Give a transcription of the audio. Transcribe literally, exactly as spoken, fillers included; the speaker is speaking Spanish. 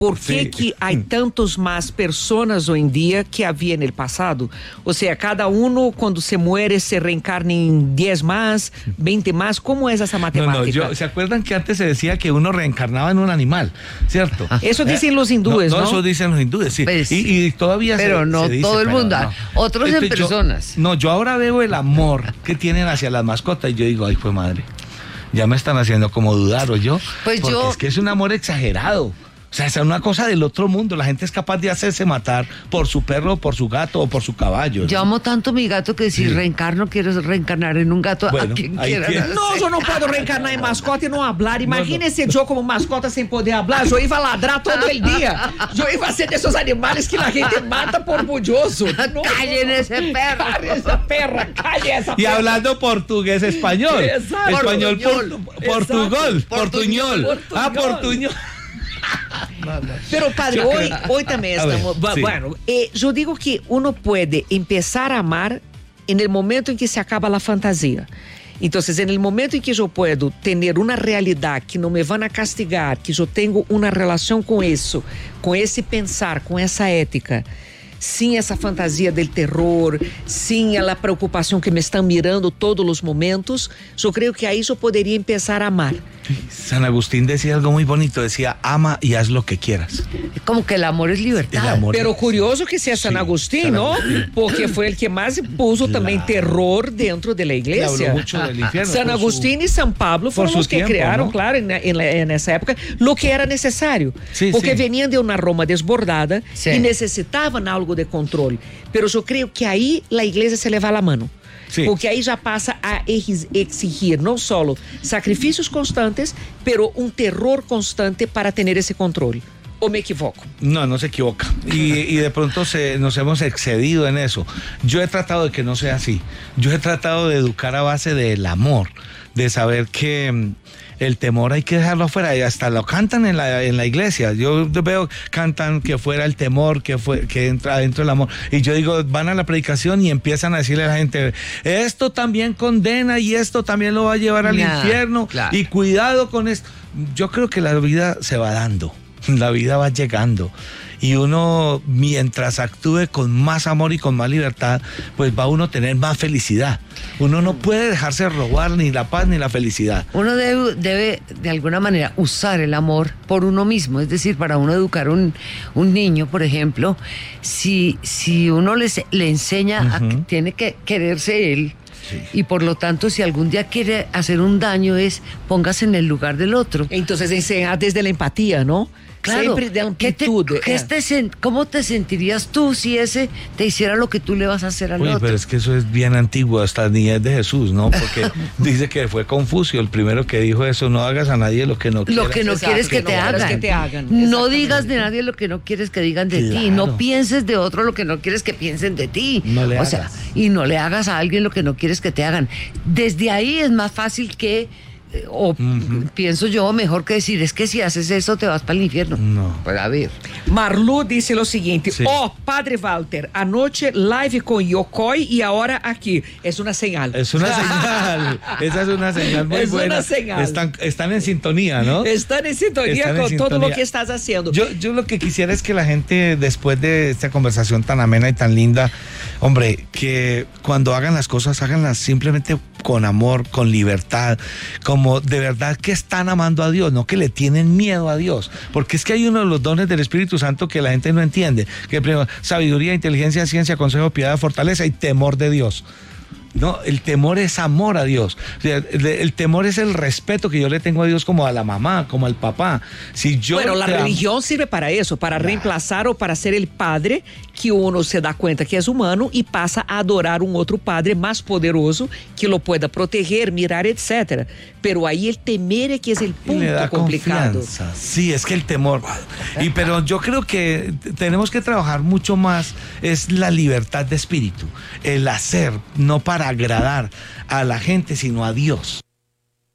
¿Por qué sí. que hay tantos más personas hoy en día que había en el pasado? O sea, cada uno cuando se muere se reencarna en diez más, veinte más. ¿Cómo es esa matemática? No, no, yo, ¿se acuerdan que antes se decía que uno reencarnaba en un animal? ¿Cierto? Eso dicen eh, los hindúes, ¿no? No, eso dicen los hindúes, sí. Pues, y, y todavía pero se, no se dice, todo el pero mundo, no. otros en Entonces, personas. Yo, no, yo ahora veo el amor que tienen hacia las mascotas y yo digo, ay, fue madre. Ya me están haciendo como dudar, ¿o yo? Pues porque yo... es que es un amor exagerado. O sea, es una cosa del otro mundo. La gente es capaz de hacerse matar por su perro, por su gato o por su caballo, ¿no? Yo amo tanto a mi gato que si sí. reencarno, quiero reencarnar en un gato, bueno, a quien quiera. Que... No, yo no puedo reencarnar en mascota y no hablar. Imagínese no, no. yo como mascota sin poder hablar. Yo iba a ladrar todo el día. Yo iba a ser de esos animales que la gente mata por orgulloso. No, ¡Callen no. ese perro! ¡Calle esa perra! ¡Calle esa perra! Y hablando portugués español. Exacto. Español portuñol. Portuñol. Portuñol. Ah, portuñol. Pero padre, hoy, hoy también estamos... Ver, sí. Bueno, eh, yo digo que uno puede empezar a amar en el momento en que se acaba la fantasía. Entonces, en el momento en que yo puedo tener una realidad que no me van a castigar, que yo tengo una relación con eso, con ese pensar, con esa ética, sin essa fantasia del terror, sem a preocupação que me estão mirando todos os momentos, eu creio que aí eu poderia começar a amar. San Agustín decía algo muy bonito, decía, ama y haz lo que quieras. Como que el amor es libertad. Amor Pero es... curioso que sea San sí, Agustín, San ¿no? Agustín. Porque fue el que más puso claro. también terror dentro de la iglesia. Habló mucho del infierno. San Agustín su... y San Pablo fueron los que tiempo, crearon, ¿no? claro, en, en, en esa época, lo que era necesario. Sí, porque sí. venían de una Roma desbordada sí. y necesitaban algo de control. Pero yo creo que ahí la iglesia se le va la mano. Sí. Porque aí já passa a exigir não só sacrifícios constantes, pero um terror constante para ter esse controle. ¿O me equivoco? No, no se equivoca. Y, y de pronto se, nos hemos excedido en eso. Yo he tratado de que no sea así. Yo he tratado de educar a base del amor, de saber que el temor hay que dejarlo afuera, y hasta lo cantan en la, en la iglesia. Yo veo, cantan que fuera el temor, que, fue, que entra dentro del amor. Y yo digo, van a la predicación y empiezan a decirle a la gente, esto también condena y esto también lo va a llevar al nah, infierno. Claro. Y cuidado con esto. Yo creo que la vida se va dando. La vida va llegando y uno, mientras actúe con más amor y con más libertad, pues va uno a tener más felicidad. Uno no puede dejarse robar ni la paz ni la felicidad. Uno debe, debe de alguna manera usar el amor por uno mismo, es decir, para uno educar un, un niño, por ejemplo, si, si uno les, le enseña uh-huh. a que tiene que quererse él, sí. y por lo tanto, si algún día quiere hacer un daño, es póngase en el lugar del otro. Entonces enseñar desde la empatía, ¿no? Claro, siempre de amplitud. ¿Qué te, qué te, ¿cómo te sentirías tú si ese te hiciera lo que tú le vas a hacer al Uy, otro? Pero es que eso es bien antiguo, hasta ni es de Jesús, ¿no? Porque dice que fue Confucio el primero que dijo eso, no hagas a nadie lo que no quieras. Lo que no quieres que, te, no hagan. que te hagan. No digas de nadie lo que no quieres que digan de claro. ti. No pienses de otro lo que no quieres que piensen de ti. No le o hagas. sea, y no le hagas a alguien lo que no quieres que te hagan. Desde ahí es más fácil que... o uh-huh. pienso yo, mejor que decir, es que si haces eso te vas para el infierno. No. Pues a ver. Marlu dice lo siguiente, sí. oh, Padre Walter, anoche live con Yokoi y ahora aquí. Es una señal. Es una señal. Esa es una señal muy es buena. Una señal. Están, están en sintonía, ¿no? Están en sintonía están con en todo sintonía. lo que estás haciendo. Yo, yo lo que quisiera es que la gente, después de esta conversación tan amena y tan linda, hombre, que cuando hagan las cosas, háganlas simplemente con amor, con libertad, como de verdad que están amando a Dios, no que le tienen miedo a Dios, porque es que hay uno de los dones del Espíritu Santo que la gente no entiende, que primero, sabiduría, inteligencia, ciencia, consejo, piedad, fortaleza y temor de Dios. No, el temor es amor a Dios. O sea, el, el temor es el respeto que yo le tengo a Dios como a la mamá, como al papá. Si yo bueno, la am- religión sirve para eso, para nah. reemplazar o para ser el padre que uno se da cuenta que es humano y pasa a adorar un otro padre más poderoso que lo pueda proteger, mirar, etcétera. Pero ahí el temer es que es el punto le da complicado. Confianza. Sí, es que el temor. Y pero yo creo que tenemos que trabajar mucho más es la libertad de espíritu, el hacer, no para agradar a la gente, sino a Dios.